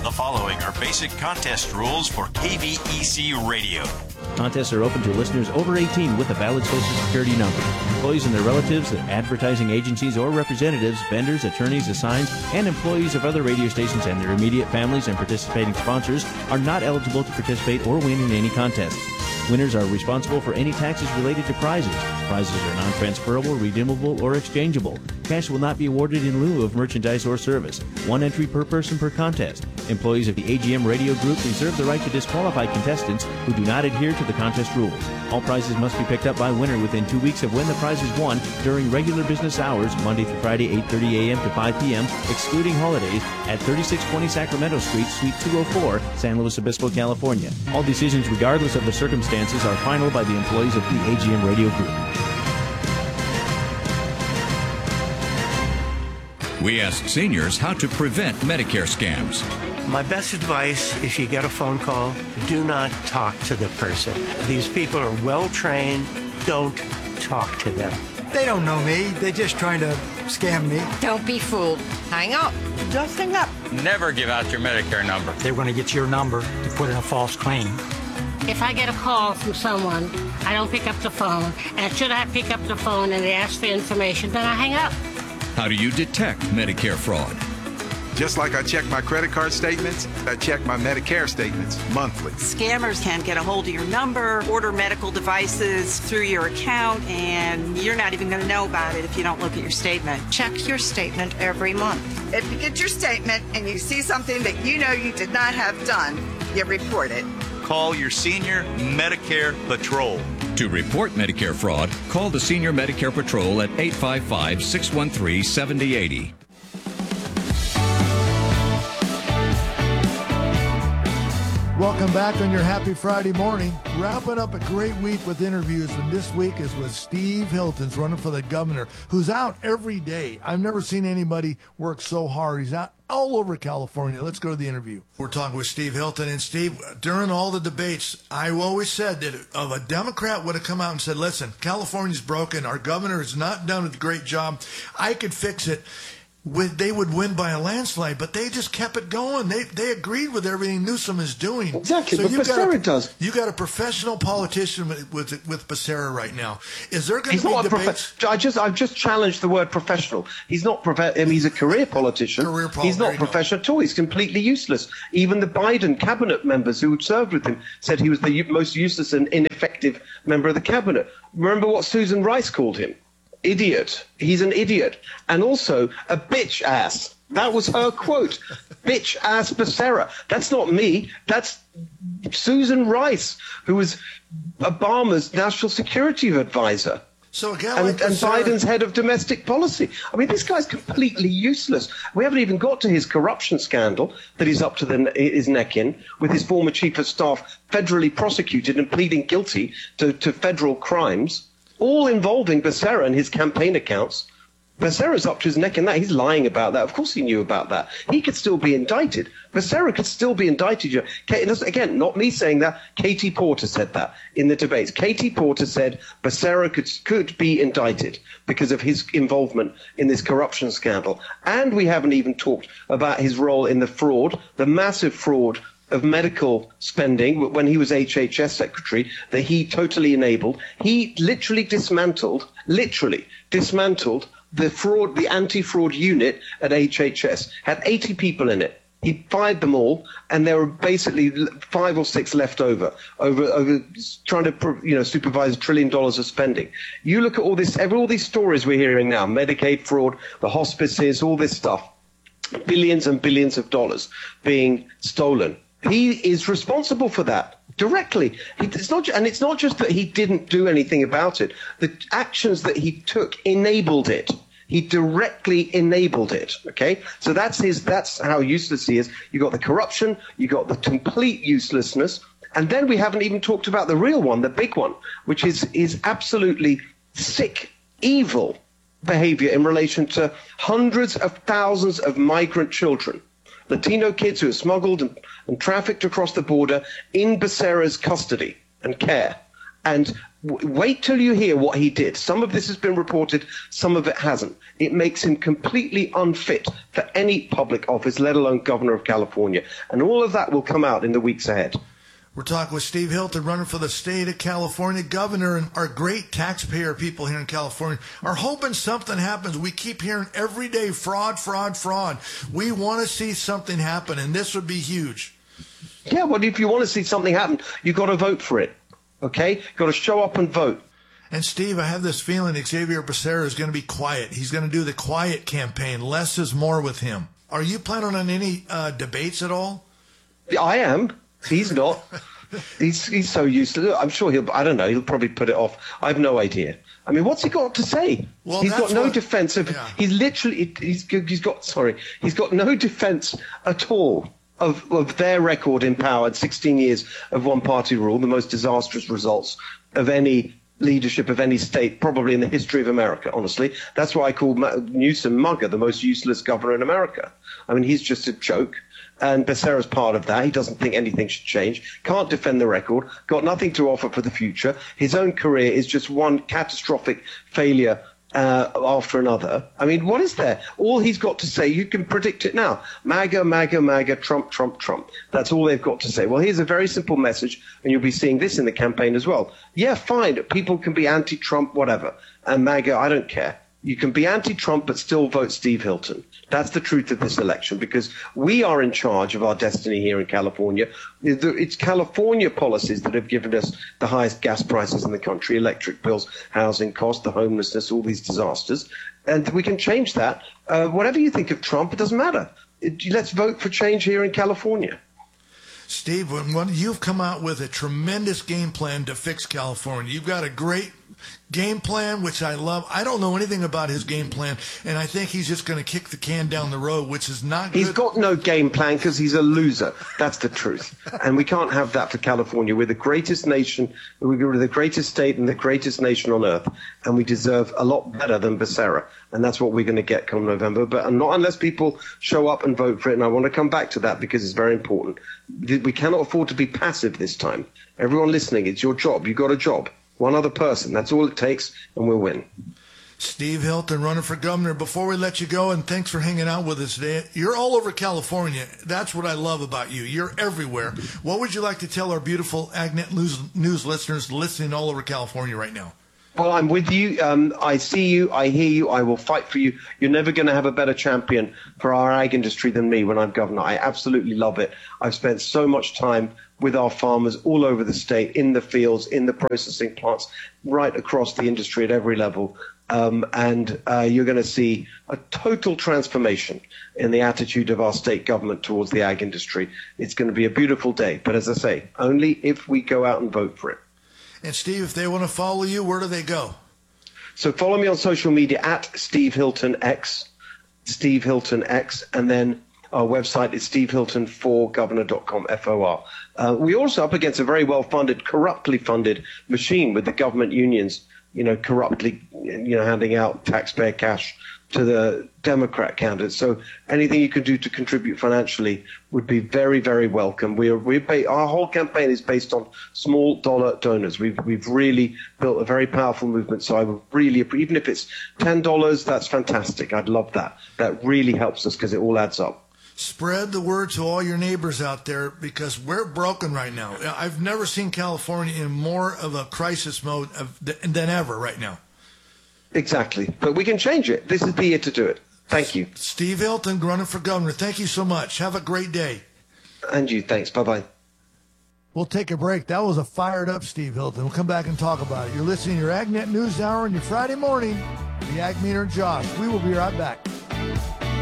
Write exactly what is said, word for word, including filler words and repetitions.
The following are basic contest rules for K V E C Radio. Contests are open to listeners over eighteen with a valid Social Security number. Employees and their relatives, advertising agencies or representatives, vendors, attorneys, assigns, and employees of other radio stations and their immediate families and participating sponsors are not eligible to participate or win in any contests. Winners are responsible for any taxes related to prizes. Prizes are non-transferable, redeemable, or exchangeable. Cash will not be awarded in lieu of merchandise or service. One entry per person per contest. Employees of the A G M Radio Group reserve the right to disqualify contestants who do not adhere to the contest rules. All prizes must be picked up by winner within two weeks of when the prize is won during regular business hours, Monday through Friday, eight thirty a.m. to five p.m., excluding holidays, at thirty-six twenty Sacramento Street, Suite two oh four, San Luis Obispo, California. All decisions, regardless of the circumstances, are final by the employees of the A G M Radio Group. We ask seniors how to prevent Medicare scams. My best advice, if you get a phone call, do not talk to the person. These people are well trained. Don't talk to them. They don't know me. They're just trying to scam me. Don't be fooled. Hang up. Just hang up. Never give out your Medicare number. They're going to get your number to put in a false claim. If I get a call from someone, I don't pick up the phone. And should I pick up the phone and they ask for information, then I hang up. How do you detect Medicare fraud? Just like I check my credit card statements, I check my Medicare statements monthly. Scammers can get a hold of your number, order medical devices through your account, and you're not even going to know about it if you don't look at your statement. Check your statement every month. If you get your statement and you see something that you know you did not have done, you report it. Call your Senior Medicare Patrol. To report Medicare fraud, call the Senior Medicare Patrol at eight five five, six one three, seven zero eight zero. Welcome back on your happy Friday morning. Wrapping up a great week with interviews, and this week is with Steve Hilton's running for the governor, who's out every day. I've never seen anybody work so hard. He's out all over California. Let's go to the interview. We're talking with Steve Hilton. And Steve, during all the debates, I always said that if a Democrat would have come out and said, listen, California's broken. Our governor has not done a great job. I could fix it. With, they would win by a landslide, but they just kept it going. They they agreed with everything Newsom is doing. Exactly, so but Becerra does. You got a professional politician with with, with Becerra right now. Is there going to be not debates? Profe- I just I've just challenged the word professional. He's not prof- I mean, he's a career politician. Career pol- he's not professional at all. He's completely useless. Even the Biden cabinet members who served with him said he was the u- most useless and ineffective member of the cabinet. Remember what Susan Rice called him? Idiot. He's an idiot. And also a bitch ass. That was her quote. Bitch ass Becerra. That's not me. That's Susan Rice, who was Obama's national security advisor. So again, and, like and Becerra- Biden's head of domestic policy. I mean, this guy's completely useless. We haven't even got to his corruption scandal that he's up to the, his neck in, with his former chief of staff federally prosecuted and pleading guilty to, to federal crimes, all involving Becerra and his campaign accounts. Becerra's up to his neck in that. He's lying about that. Of course he knew about that. He could still be indicted. Becerra could still be indicted. Again, not me saying that. Katie Porter said that in the debates. Katie Porter said Becerra could, could be indicted because of his involvement in this corruption scandal. And we haven't even talked about his role in the fraud, the massive fraud of medical spending when he was H H S secretary that he totally enabled. He literally dismantled, literally dismantled the fraud, the anti-fraud unit at H H S. Had eighty people in it. He fired them all, and there were basically five or six left over, over, over trying to, you know, supervise a trillion dollars of spending. You look at all this, every, all these stories we're hearing now, Medicaid fraud, the hospices, all this stuff, billions and billions of dollars being stolen. He is responsible for that directly. It's not, and it's not just that he didn't do anything about it. The actions that he took enabled it. He directly enabled it. Okay, so that's his. That's how useless he is. You got the corruption. You got the complete uselessness, and then we haven't even talked about the real one, the big one, which is is absolutely sick, evil behavior in relation to hundreds of thousands of migrant children. Latino kids who are smuggled and, and trafficked across the border in Becerra's custody and care. And W- wait till you hear what he did. Some of this has been reported, some of it hasn't. It makes him completely unfit for any public office, let alone governor of California. And all of that will come out in the weeks ahead. We're talking with Steve Hilton, running for the state of California governor, and our great taxpayer people here in California are hoping something happens. We keep hearing every day, fraud, fraud, fraud. We want to see something happen, and this would be huge. Yeah, well, if you want to see something happen, you've got to vote for it, okay? You've got to show up and vote. And, Steve, I have this feeling Xavier Becerra is going to be quiet. He's going to do the quiet campaign. Less is more with him. Are you planning on any uh, debates at all? I am. He's not. he's he's so used to it. I'm sure he'll, I don't know, he'll probably put it off. I have no idea. I mean, what's he got to say? Well, he's got no what, defense of, yeah. he's literally, he's, he's got, sorry, he's got no defense at all of, of their record in power at sixteen years of one-party rule, the most disastrous results of any leadership of any state, probably in the history of America, honestly. That's why I call Newsom Mugger the most useless governor in America. I mean, he's just a joke. And Becerra's part of that. He doesn't think anything should change, can't defend the record, got nothing to offer for the future. His own career is just one catastrophic failure uh, after another. I mean, what is there? All he's got to say, you can predict it now. MAGA, MAGA, MAGA, Trump, Trump, Trump. That's all they've got to say. Well, here's a very simple message, and you'll be seeing this in the campaign as well. Yeah, fine. People can be anti-Trump, whatever. And MAGA, I don't care. You can be anti-Trump but still vote Steve Hilton. That's the truth of this election, because we are in charge of our destiny here in California. It's California policies that have given us the highest gas prices in the country, electric bills, housing costs, the homelessness, all these disasters. And we can change that. Uh, whatever you think of Trump, it doesn't matter. It, let's vote for change here in California. Steve, when, when you've come out with a tremendous game plan to fix California, you've got a great game plan, which I love. I don't know anything about his game plan, and I think he's just going to kick the can down the road, which is not good. He's got no game plan because he's a loser. That's the truth. And we can't have that for California. We're the greatest nation, we're the greatest state and the greatest nation on earth, and we deserve a lot better than Becerra. And that's what we're going to get come November, but not unless people show up and vote for it. And I want to come back to that because it's very important. We cannot afford to be passive this time. Everyone listening, it's your job. You've got a job. One other person. That's all it takes, and we'll win. Steve Hilton, running for governor. Before we let you go, and thanks for hanging out with us today. You're all over California. That's what I love about you. You're everywhere. What would you like to tell our beautiful AgNet News, news listeners listening all over California right now? Well, I'm with you. Um, I see you. I hear you. I will fight for you. You're never going to have a better champion for our ag industry than me when I'm governor. I absolutely love it. I've spent so much time with our farmers all over the state, in the fields, in the processing plants, right across the industry at every level. Um, and uh, you're going to see a total transformation in the attitude of our state government towards the ag industry. It's going to be a beautiful day. But as I say, only if we go out and vote for it. And Steve, if they want to follow you, where do they go? So follow me on social media at Steve Hilton X, Steve Hilton X, and then our website is steve hilton for governor dot com, F O R. Uh, we're also up against a very well-funded, corruptly funded machine with the government unions, you know, corruptly, you know, handing out taxpayer cash to the Democrat candidates. So anything you can do to contribute financially would be very, very welcome. We are, we pay, our whole campaign is based on small dollar donors. We've we've really built a very powerful movement. So I would really, even if it's ten dollars, that's fantastic. I'd love that. That really helps us because it all adds up. Spread the word to all your neighbors out there because we're broken right now. I've never seen California in more of a crisis mode of, than ever right now. Exactly. But we can change it. This is the year to do it. Thank you. Steve Hilton, running for governor. Thank you so much. Have a great day. And you. Thanks. Bye-bye. We'll take a break. That was a fired up Steve Hilton. We'll come back and talk about it. You're listening to your AgNet News Hour on your Friday morning. The Ag Meter and Josh. We will be right back.